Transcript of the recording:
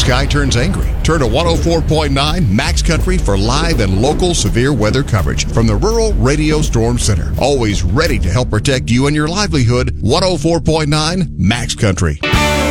sky turns angry, turn to 104.9 Max Country for live and local severe weather coverage from the Rural Radio Storm Center. Always ready to help protect you and your livelihood. 104.9 Max Country.